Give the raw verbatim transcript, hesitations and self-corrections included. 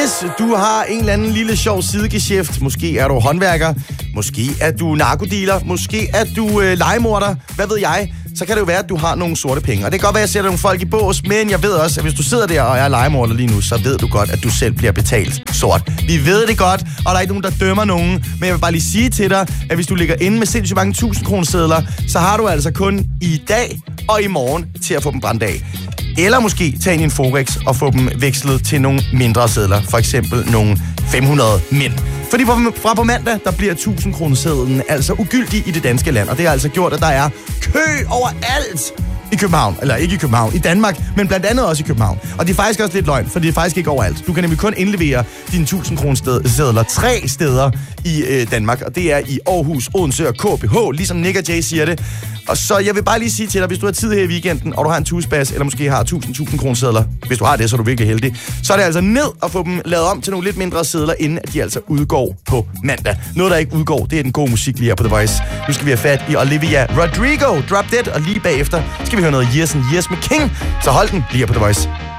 Hvis du har en eller anden lille sjov sidegeschæft, måske er du håndværker, måske er du narkodealer, måske er du øh, legemorder, hvad ved jeg, så kan det jo være, at du har nogle sorte penge. Og det kan godt være, at jeg sætter nogle folk i bås, men jeg ved også, at hvis du sidder der og er legemorder lige nu, så ved du godt, at du selv bliver betalt sort. Vi ved det godt, og der er ikke nogen, der dømmer nogen. Men jeg vil bare lige sige til dig, at hvis du ligger inde med sindssygt mange tusind kroner sedler, så har du altså kun i dag og i morgen til at få dem brændt af. Eller måske tage ind i en Forex og få dem vekslet til nogle mindre sedler. For eksempel nogle fem hundrede mænd. Fordi fra på mandag, der bliver tusind kroner sedlen altså ugyldig i det danske land. Og det har altså gjort, at der er kø overalt i København. Eller ikke i København, i Danmark, men blandt andet også i København. Og det er faktisk også lidt løgn, for det er faktisk ikke overalt. Du kan nemlig kun indlevere dine tusind kroner sedler tre steder i øh, Danmark. Og det er i Aarhus, Odense og K B H, ligesom Nick og Jay siger det. Og så jeg vil bare lige sige til dig, hvis du har tid her i weekenden, og du har en tusbas, eller måske har tusind kroner sedler, hvis du har det, så er du virkelig heldig, så er det altså ned og få dem lavet om til nogle lidt mindre sedler, inden at de altså udgår på mandag. Noget, der ikke udgår, det er den gode musik lige her på The Voice. Nu skal vi have fat i Olivia Rodrigo, Drop Dead, og lige bagefter skal vi høre noget Years and Years med King. Så hold den lige her på The Voice.